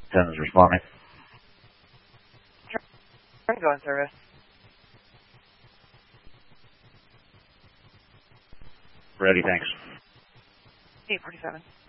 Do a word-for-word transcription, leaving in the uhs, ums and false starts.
ten is responding. Try to go in service. Ready, thanks. eight forty-seven.